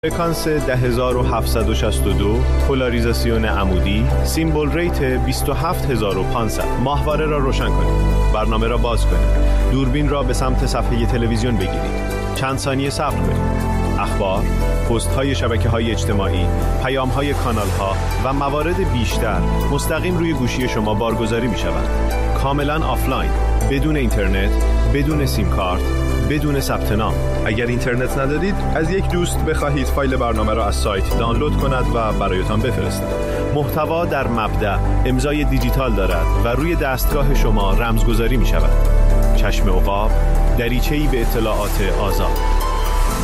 فرکانس 10762، پولاریزاسیون عمودی، سیمبل ریت 27500. ماهواره را روشن کنید. برنامه را باز کنید. دوربین را به سمت صفحه تلویزیون بگیرید. چند ثانیه صبر کنید. اخبار، پست‌های شبکه‌های اجتماعی، پیام‌های کانال‌ها و موارد بیشتر مستقیم روی گوشی شما بارگذاری می‌شوند. کاملاً آفلاین، بدون اینترنت، بدون سیم کارت، بدون ثبت نام. اگر اینترنت ندارید، از یک دوست بخواهید فایل برنامه را از سایت دانلود کند و برایتان بفرستد. محتوا در مبدأ امضای دیجیتال دارد و روی دستگاه شما رمزگذاری می‌شود. چشم عقاب، دریچه‌ای به اطلاعات آزاد.